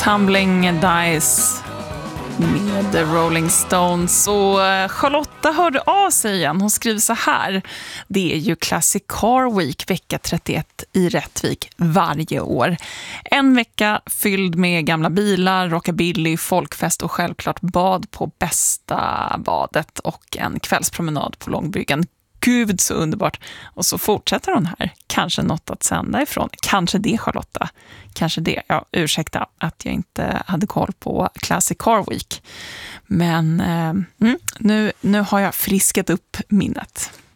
Tumbling Dice med The Rolling Stones. Och Charlotta hörde av sig igen. Hon skriver så här: det är ju Classic Car Week vecka 31 i Rättvik varje år. En vecka fylld med gamla bilar, rockabilly, folkfest och självklart bad på bästa badet och en kvällspromenad på Långbryggan. Gud så underbart. Och så fortsätter hon här. Kanske något att sända ifrån. Kanske det, Charlotta. Kanske det. Ja, ursäkta att jag inte hade koll på Classic Car Week. Men nu har jag friskat upp minnet.